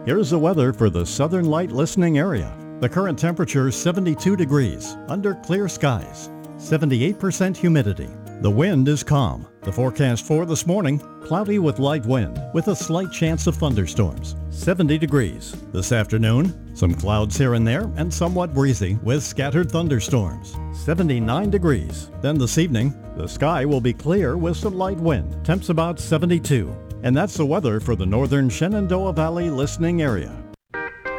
Here's the weather for the Southern Light listening area. The current temperature is 72 degrees under clear skies, 78% humidity. The wind is calm. The forecast for this morning, cloudy with light wind with a slight chance of thunderstorms, 70 degrees. This afternoon, some clouds here and there and somewhat breezy with scattered thunderstorms, 79 degrees. Then this evening, the sky will be clear with some light wind, temps about 72. And that's the weather for the northern Shenandoah Valley listening area.